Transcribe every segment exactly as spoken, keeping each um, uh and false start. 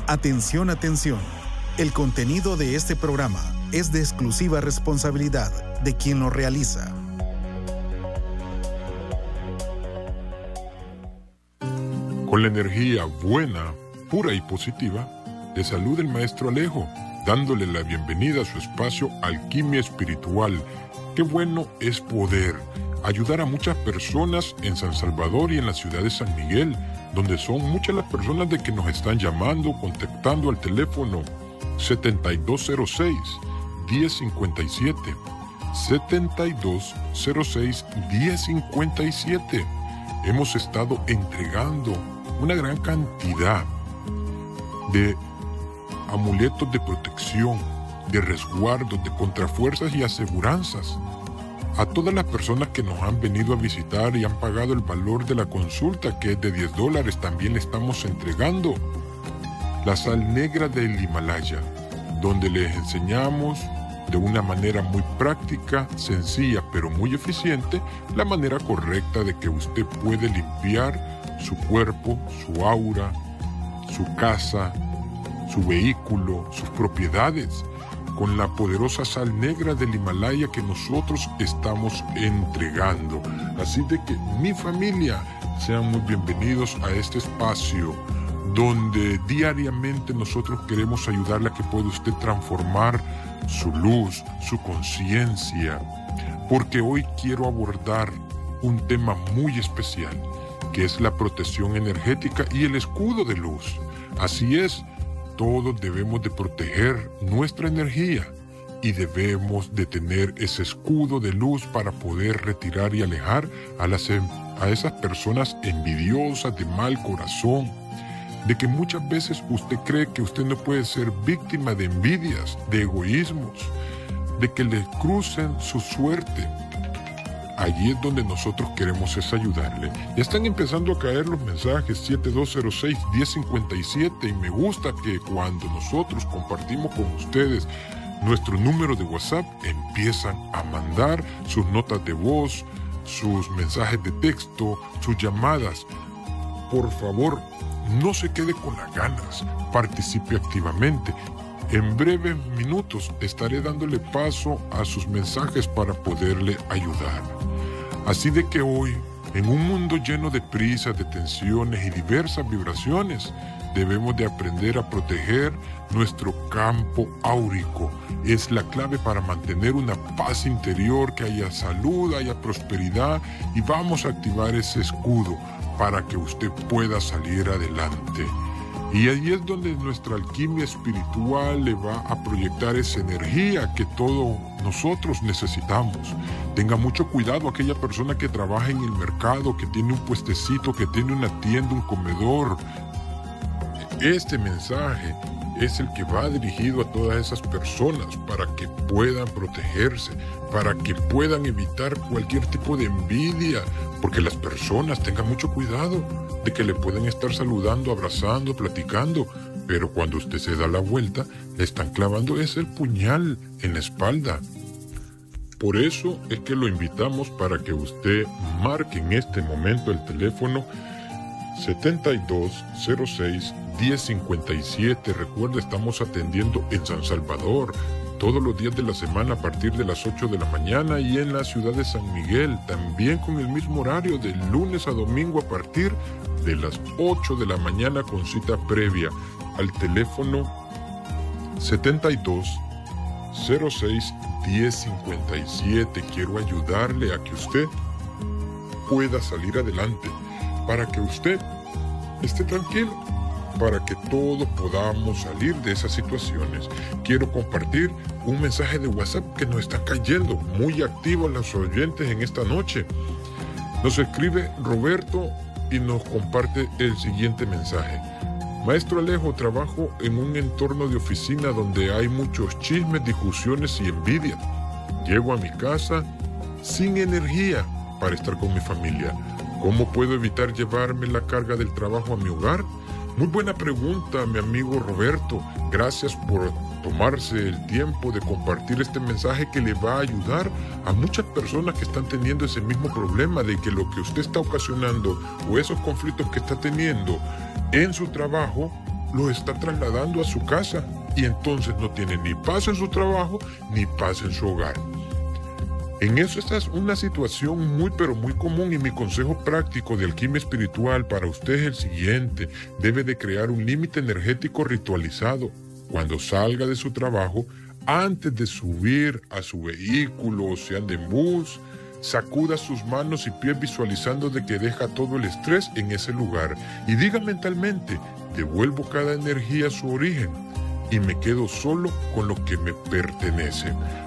Atención, atención. El contenido de este programa es de exclusiva responsabilidad de quien lo realiza. Con la energía buena, pura y positiva, le saluda el maestro Alejo, dándole la bienvenida a su espacio Alquimia Espiritual. Qué bueno es poder ayudar a muchas personas en San Salvador y en la ciudad de San Miguel, donde son muchas las personas de que nos están llamando, contactando al teléfono setenta y dos cero seis, diez cincuenta y siete, setenta y dos cero seis, diez cincuenta y siete. Hemos estado entregando una gran cantidad de amuletos de protección, de resguardos, de contrafuerzas y aseguranzas a todas las personas que nos han venido a visitar y han pagado el valor de la consulta, que es de diez dólares. También le estamos entregando la sal negra del Himalaya, donde les enseñamos de una manera muy práctica, sencilla, pero muy eficiente, la manera correcta de que usted puede limpiar su cuerpo, su aura, su casa, su vehículo, sus propiedades, con la poderosa sal negra del Himalaya que nosotros estamos entregando. Así de que mi familia, sean muy bienvenidos a este espacio donde diariamente nosotros queremos ayudarle a que pueda usted transformar su luz, su conciencia, porque hoy quiero abordar un tema muy especial, que es la protección energética y el escudo de luz. Así es, todos debemos de proteger nuestra energía y debemos de tener ese escudo de luz para poder retirar y alejar a, las, a esas personas envidiosas, de mal corazón, de que muchas veces usted cree que usted no puede ser víctima de envidias, de egoísmos, de que le crucen su suerte. Allí es donde nosotros queremos es ayudarle. Ya están empezando a caer los mensajes siete dos cero seis, diez cincuenta y siete y me gusta que cuando nosotros compartimos con ustedes nuestro número de WhatsApp, empiezan a mandar sus notas de voz, sus mensajes de texto, sus llamadas. Por favor, no se quede con las ganas, participe activamente. En breves minutos estaré dándole paso a sus mensajes para poderle ayudar. Así de que hoy, en un mundo lleno de prisas, de tensiones y diversas vibraciones, debemos de aprender a proteger nuestro campo áurico. Es la clave para mantener una paz interior, que haya salud, haya prosperidad, y vamos a activar ese escudo para que usted pueda salir adelante. Y ahí es donde nuestra alquimia espiritual le va a proyectar esa energía que todos nosotros necesitamos. Tenga mucho cuidado aquella persona que trabaja en el mercado, que tiene un puestecito, que tiene una tienda, un comedor. Este mensaje es el que va dirigido a todas esas personas para que puedan protegerse, para que puedan evitar cualquier tipo de envidia, porque las personas tengan mucho cuidado de que le pueden estar saludando, abrazando, platicando, pero cuando usted se da la vuelta, le están clavando ese el puñal en la espalda. Por eso es que lo invitamos para que usted marque en este momento el teléfono setenta y dos cero seis, diez cincuenta y siete. Recuerda, estamos atendiendo en San Salvador todos los días de la semana a partir de las ocho de la mañana, y en la ciudad de San Miguel también con el mismo horario de lunes a domingo a partir de las ocho de la mañana con cita previa al teléfono setenta y dos cero seis, diez cincuenta y siete. Quiero ayudarle a que usted pueda salir adelante, para que usted esté tranquilo, para que todos podamos salir de esas situaciones. Quiero compartir un mensaje de WhatsApp que nos está cayendo muy activo a los oyentes en esta noche. Nos escribe Roberto y nos comparte el siguiente mensaje. Maestro Alejo, trabajo en un entorno de oficina donde hay muchos chismes, discusiones y envidia. Llego a mi casa sin energía para estar con mi familia. ¿Cómo puedo evitar llevarme la carga del trabajo a mi hogar? Muy buena pregunta, mi amigo Roberto. Gracias por tomarse el tiempo de compartir este mensaje que le va a ayudar a muchas personas que están teniendo ese mismo problema de que lo que usted está ocasionando o esos conflictos que está teniendo en su trabajo lo está trasladando a su casa y entonces no tiene ni paz en su trabajo ni paz en su hogar. En eso esta es una situación muy pero muy común y mi consejo práctico de alquimia espiritual para usted es el siguiente. Debe de crear un límite energético ritualizado. Cuando salga de su trabajo, antes de subir a su vehículo, o sea, de bus, sacuda sus manos y pies visualizando de que deja todo el estrés en ese lugar y diga mentalmente, devuelvo cada energía a su origen y me quedo solo con lo que me pertenece.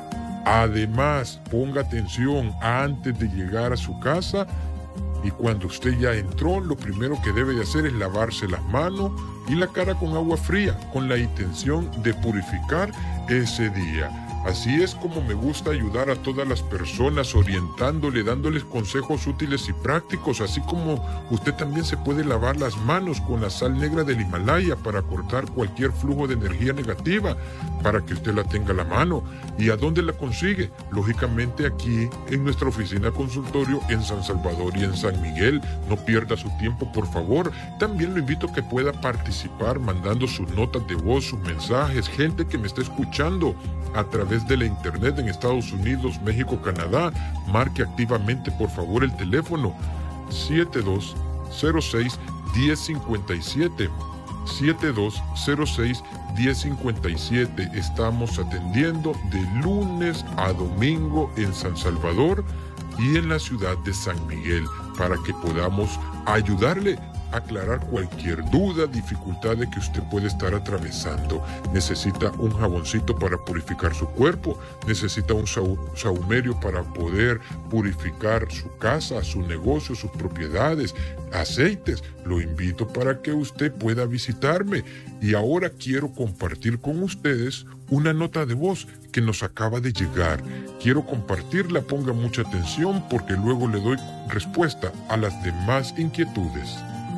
Además, ponga atención antes de llegar a su casa y cuando usted ya entró, lo primero que debe de hacer es lavarse las manos y la cara con agua fría, con la intención de purificar ese día. Así es como me gusta ayudar a todas las personas, orientándole, dándoles consejos útiles y prácticos, así como usted también se puede lavar las manos con la sal negra del Himalaya para cortar cualquier flujo de energía negativa, para que usted la tenga a la mano. ¿Y a dónde la consigue? Lógicamente aquí en nuestra oficina consultorio en San Salvador y en San Miguel. No pierda su tiempo, por favor. También lo invito a que pueda participar mandando sus notas de voz, sus mensajes, gente que me está escuchando a través de la internet en Estados Unidos, México, Canadá. Marque activamente, por favor, el teléfono siete dos cero seis, uno cero cinco siete. siete dos cero seis, uno cero cinco siete. Estamos atendiendo de lunes a domingo en San Salvador y en la ciudad de San Miguel para que podamos ayudarle a aclarar cualquier duda, dificultad de que usted puede estar atravesando. Necesita un jaboncito para purificar su cuerpo, necesita un sahumerio para poder purificar su casa, su negocio, sus propiedades, aceites. Lo invito para que usted pueda visitarme. Y ahora quiero compartir con ustedes una nota de voz que nos acaba de llegar. Quiero compartirla, ponga mucha atención porque luego le doy respuesta a las demás inquietudes.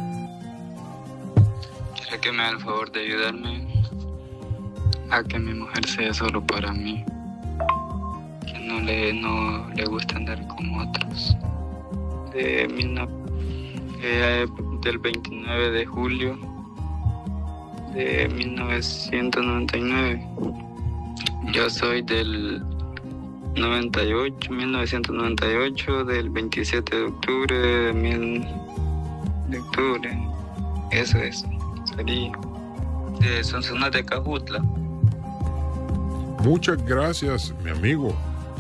Quiero que me haga el favor de ayudarme a que mi mujer sea solo para mí, que no le, no le gusta andar con otros. De mil no, eh, del veintinueve de julio de mil novecientos noventa y nueve. Yo soy del noventa y ocho, mil novecientos noventa y ocho, del veintisiete de octubre de, mil, de octubre. Eso es. Sería de Sonsonate, Acajutla. Muchas gracias, mi amigo,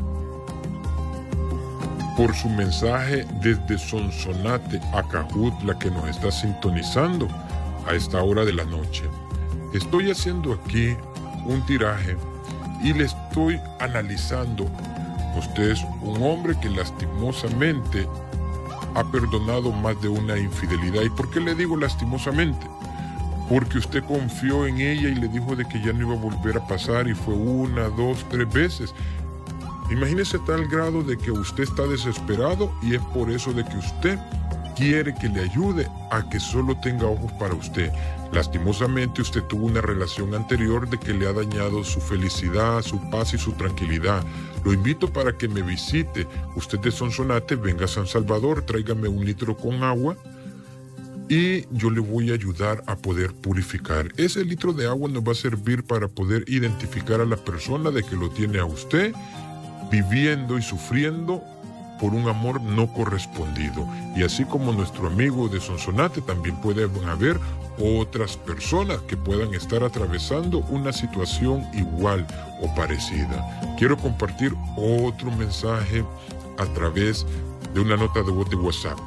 por su mensaje desde Sonsonate, Acajutla, que nos está sintonizando a esta hora de la noche. Estoy haciendo aquí un tiraje y le estoy analizando. Usted es un hombre que lastimosamente ha perdonado más de una infidelidad. ¿Y por qué le digo lastimosamente? Porque usted confió en ella y le dijo de que ya no iba a volver a pasar y fue una, dos, tres veces. Imagínese tal grado de que usted está desesperado y es por eso de que usted quiere que le ayude a que solo tenga ojos para usted. Lastimosamente usted tuvo una relación anterior de que le ha dañado su felicidad, su paz y su tranquilidad. Lo invito para que me visite. Usted de Sonsonate, venga a San Salvador, tráigame un litro con agua y yo le voy a ayudar a poder purificar. Ese litro de agua nos va a servir para poder identificar a la persona de que lo tiene a usted viviendo y sufriendo por un amor no correspondido. Y así como nuestro amigo de Sonsonate, también pueden haber otras personas que puedan estar atravesando una situación igual o parecida. Quiero compartir otro mensaje a través de una nota de voz de WhatsApp.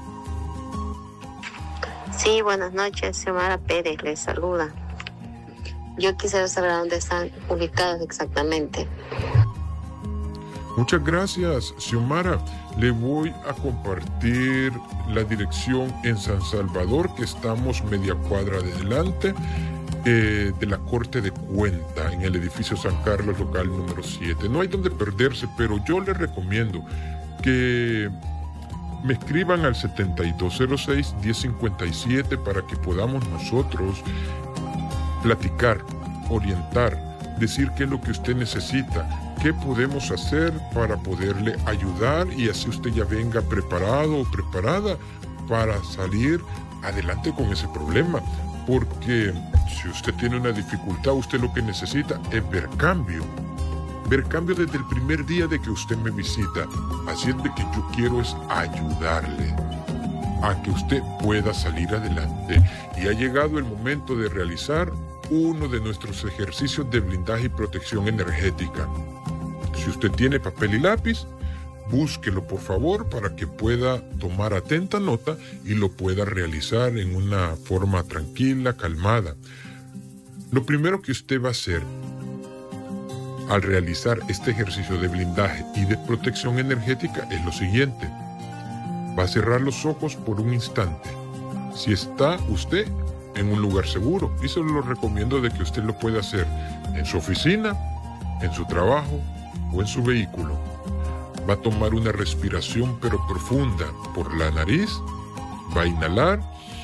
Sí, buenas noches, Xiomara Pérez les saluda. Yo quisiera saber dónde están ubicados exactamente. Muchas gracias, Xiomara. Le voy a compartir la dirección en San Salvador, que estamos media cuadra de delante eh, de la Corte de Cuenta, en el edificio San Carlos, local número siete. No hay donde perderse, pero yo les recomiendo que me escriban al setenta y dos cero seis, diez cincuenta y siete para que podamos nosotros platicar, orientar, decir qué es lo que usted necesita, qué podemos hacer para poderle ayudar y así usted ya venga preparado o preparada para salir adelante con ese problema. Porque Si usted tiene una dificultad, usted lo que necesita es ver cambio. Ver cambio desde el primer día de que usted me visita. Así es de que yo quiero es ayudarle a que usted pueda salir adelante. Y ha llegado el momento de realizar uno de nuestros ejercicios de blindaje y protección energética. Si usted tiene papel y lápiz, búsquelo por favor para que pueda tomar atenta nota y lo pueda realizar en una forma tranquila, calmada. Lo primero que usted va a hacer al realizar este ejercicio de blindaje y de protección energética es lo siguiente. Va a cerrar los ojos por un instante. Si está usted en un lugar seguro, y se lo recomiendo de que usted lo pueda hacer en su oficina, en su trabajo o en su vehículo. Va a tomar una respiración pero profunda por la nariz, va a inhalar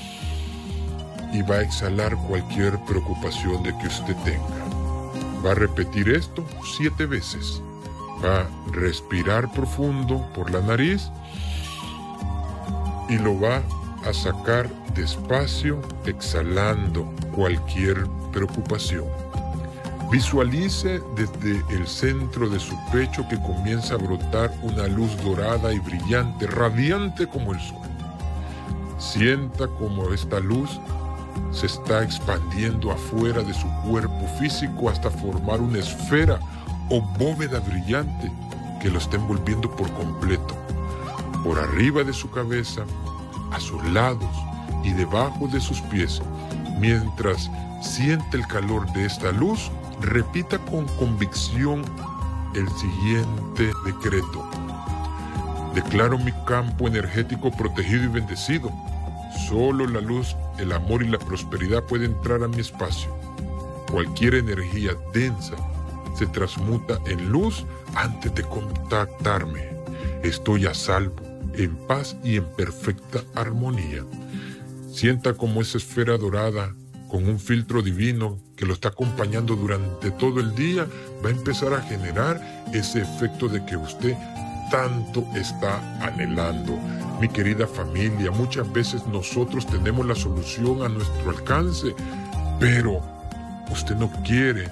y va a exhalar cualquier preocupación de que usted tenga. Va a repetir esto siete veces. Va a respirar profundo por la nariz y lo va a sacar despacio, exhalando cualquier preocupación. Visualice desde el centro de su pecho que comienza a brotar una luz dorada y brillante, radiante como el sol. Sienta como esta luz se está expandiendo afuera de su cuerpo físico hasta formar una esfera o bóveda brillante que lo está envolviendo por completo. Por arriba de su cabeza, a sus lados y debajo de sus pies. Mientras siente el calor de esta luz, repita con convicción el siguiente decreto. Declaro mi campo energético protegido y bendecido. Solo la luz, el amor y la prosperidad pueden entrar a mi espacio. Cualquier energía densa se transmuta en luz antes de contactarme. Estoy a salvo, en paz y en perfecta armonía. Sienta como esa esfera dorada con un filtro divino que lo está acompañando durante todo el día va a empezar a generar ese efecto de que usted tanto está anhelando. Mi querida familia, muchas veces nosotros tenemos la solución a nuestro alcance, pero usted no quiere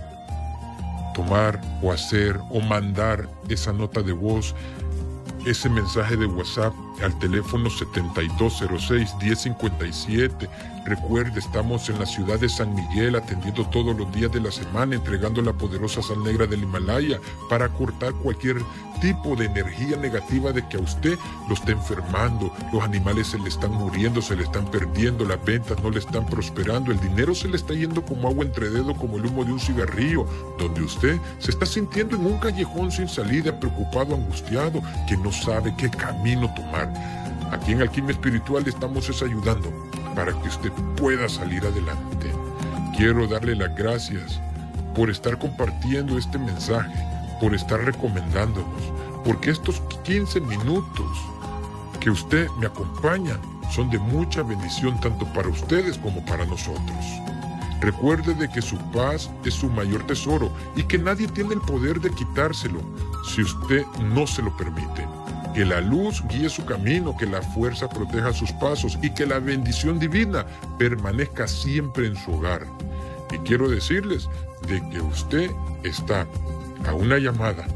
tomar o hacer o mandar esa nota de voz, ese mensaje de WhatsApp al teléfono setenta y dos cero seis, diez cincuenta y siete. Recuerde, estamos en la ciudad de San Miguel atendiendo todos los días de la semana, entregando la poderosa sal negra del Himalaya para cortar cualquier tipo de energía negativa de que a usted lo esté enfermando. Los animales se le están muriendo, se le están perdiendo, las ventas no le están prosperando, el dinero se le está yendo como agua entre dedos, como el humo de un cigarrillo, donde usted se está sintiendo en un callejón sin salida, preocupado, angustiado, que no sabe qué camino tomar. Aquí en Alquimia Espiritual le estamos es ayudando para que usted pueda salir adelante. Quiero darle las gracias por estar compartiendo este mensaje, por estar recomendándonos, porque estos quince minutos que usted me acompaña son de mucha bendición tanto para ustedes como para nosotros. Recuerde de que su paz es su mayor tesoro y que nadie tiene el poder de quitárselo si usted no se lo permite. Que la luz guíe su camino, que la fuerza proteja sus pasos y que la bendición divina permanezca siempre en su hogar. Y quiero decirles de que usted está a una llamada,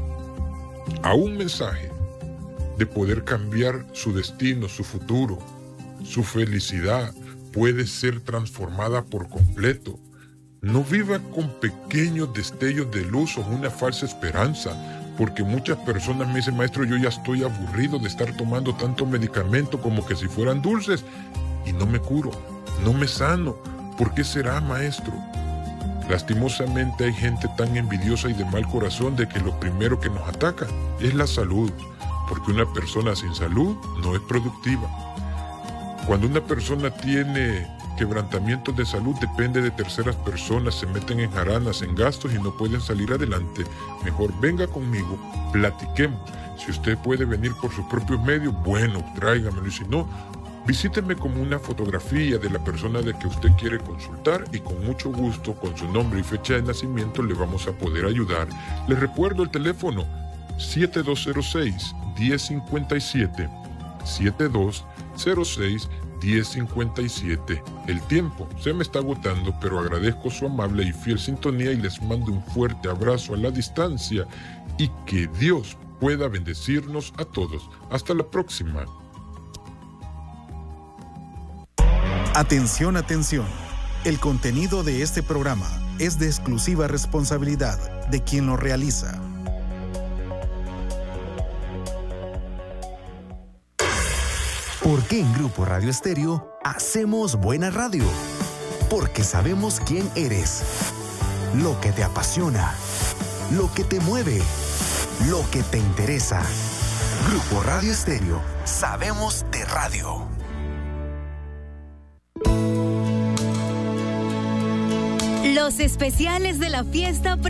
a un mensaje de poder cambiar su destino, su futuro, su felicidad puede ser transformada por completo. No viva con pequeños destellos de luz o una falsa esperanza, porque muchas personas me dicen, maestro, yo ya estoy aburrido de estar tomando tanto medicamento como que si fueran dulces y no me curo, no me sano. ¿Por qué será, maestro? Lastimosamente hay gente tan envidiosa y de mal corazón de que lo primero que nos ataca es la salud, porque una persona sin salud no es productiva. Cuando una persona tiene quebrantamientos de salud, depende de terceras personas, se meten en jaranas, en gastos y no pueden salir adelante. Mejor venga conmigo, platiquemos. Si usted puede venir por sus propios medios, bueno, tráigamelo. Y si no, visíteme como una fotografía de la persona de que usted quiere consultar y con mucho gusto, con su nombre y fecha de nacimiento, le vamos a poder ayudar. Les recuerdo el teléfono siete dos cero seis, diez cincuenta y siete, siete dos cero seis, diez cincuenta y siete. El tiempo se me está agotando, pero agradezco su amable y fiel sintonía y les mando un fuerte abrazo a la distancia y que Dios pueda bendecirnos a todos. Hasta la próxima. Atención, atención. El contenido de este programa es de exclusiva responsabilidad de quien lo realiza. ¿Por qué en Grupo Radio Estéreo hacemos buena radio? Porque sabemos quién eres, lo que te apasiona, lo que te mueve, lo que te interesa. Grupo Radio Estéreo, sabemos de radio. Los especiales de la fiesta